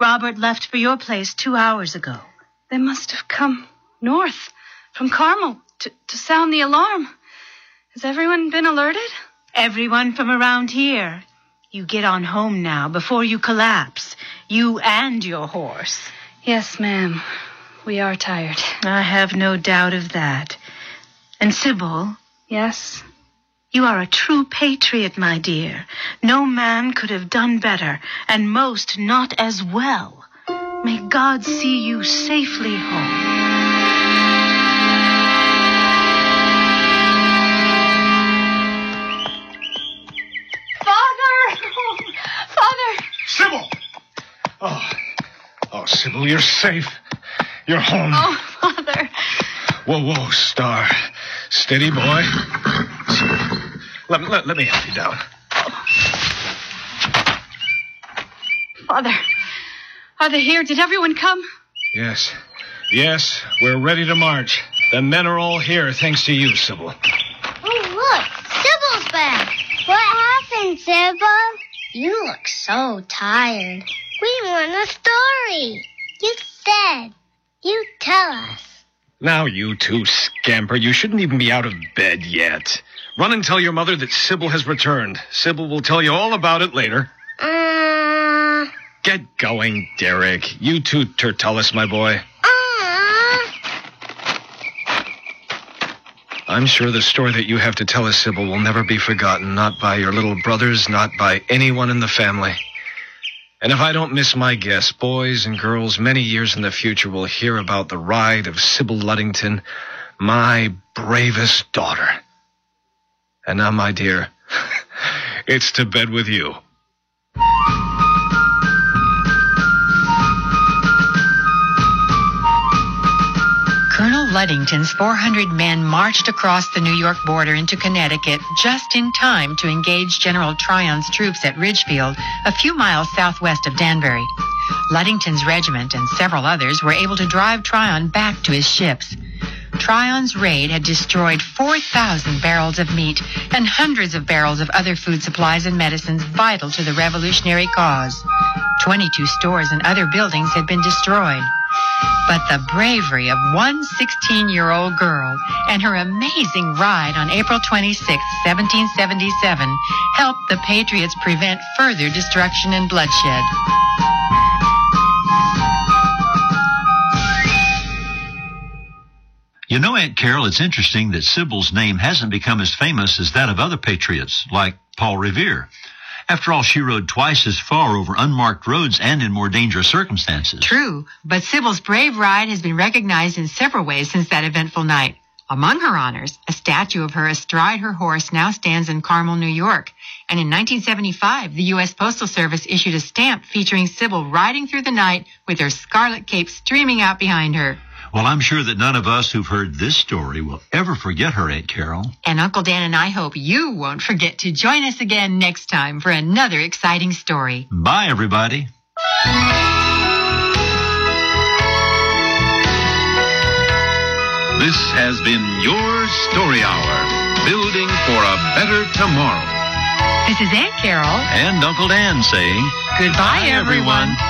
Robert left for your place 2 hours ago. They must have come north from Carmel to sound the alarm. Has everyone been alerted? Everyone from around here. You get on home now before you collapse. You and your horse. Yes, ma'am. We are tired. I have no doubt of that. And Sybil? Yes? You are a true patriot, my dear. No man could have done better, and most not as well. May God see you safely home. Sybil! Oh, Sybil, you're safe. You're home. Oh, Father. Whoa, Star. Steady, boy. Let me help you down. Father, are they here? Did everyone come? Yes, we're ready to march. The men are all here, thanks to you, Sybil. Oh, look, Sybil's back. What happened, Sybil? You look so tired. We want a story. You said. You tell us. Now, you two scamper. You shouldn't even be out of bed yet. Run and tell your mother that Sybil has returned. Sybil will tell you all about it later. Get going, Derek. You too, Tertullus, my boy. I'm sure the story that you have to tell us, Sybil, will never be forgotten. Not by your little brothers, not by anyone in the family. And if I don't miss my guess, boys and girls many years in the future will hear about the ride of Sybil Luddington, my bravest daughter. And now, my dear, it's to bed with you. Colonel Luddington's 400 men marched across the New York border into Connecticut just in time to engage General Tryon's troops at Ridgefield, a few miles southwest of Danbury. Luddington's regiment and several others were able to drive Tryon back to his ships. Tryon's raid had destroyed 4,000 barrels of meat and hundreds of barrels of other food supplies and medicines vital to the revolutionary cause. 22 stores and other buildings had been destroyed. But the bravery of one 16-year-old girl and her amazing ride on April 26, 1777, helped the Patriots prevent further destruction and bloodshed. You know, Aunt Carol, it's interesting that Sybil's name hasn't become as famous as that of other patriots, like Paul Revere. After all, she rode twice as far over unmarked roads and in more dangerous circumstances. True, but Sybil's brave ride has been recognized in several ways since that eventful night. Among her honors, a statue of her astride her horse now stands in Carmel, New York. And in 1975, the U.S. Postal Service issued a stamp featuring Sybil riding through the night with her scarlet cape streaming out behind her. Well, I'm sure that none of us who've heard this story will ever forget her, Aunt Carol. And Uncle Dan and I hope you won't forget to join us again next time for another exciting story. Bye, everybody. This has been your Story Hour, building for a better tomorrow. This is Aunt Carol And Uncle Dan saying, goodbye, everyone.